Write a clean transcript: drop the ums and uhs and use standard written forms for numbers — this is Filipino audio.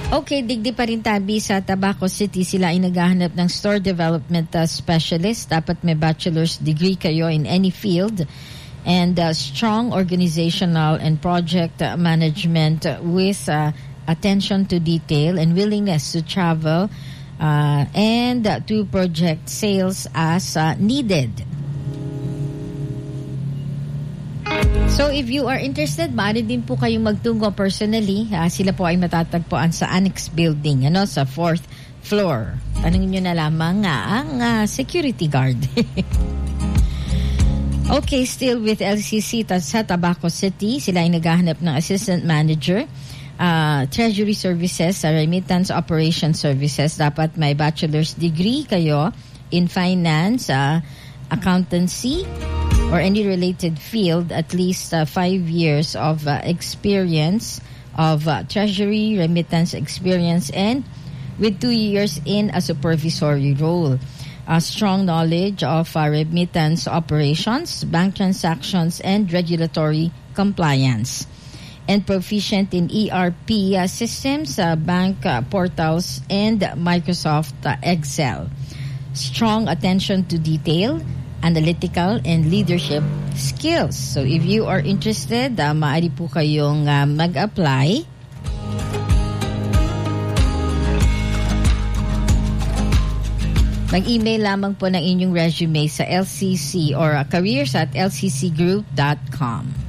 Okay, digdi pa rin tabi sa Tabaco City. Sila ay naghahanap ng store development specialist. Dapat may bachelor's degree kayo in any field. And strong organizational and project management with attention to detail and willingness to travel and to project sales as needed. So if you are interested, maaari din po kayong magtungo personally. Sila po ay matatagpuan sa Annex Building, sa 4th floor. Tanungin nyo na lamang ang security guard. Okay, still with LCC sa Tabaco City. Sila ay naghahanap ng assistant manager, treasury services, remittance operation services. Dapat may bachelor's degree kayo in finance, accountancy, or any related field, at least 5 years of experience of treasury, remittance experience, and with 2 years in a supervisory role. Strong knowledge of remittance operations, bank transactions, and regulatory compliance. And proficient in ERP systems, bank portals, and Microsoft Excel. Strong attention to detail, analytical and leadership skills. So if you are interested, maaari po kayong mag-apply. Mag-email lamang po ng inyong resume sa LCC or careers@lccgroup.com.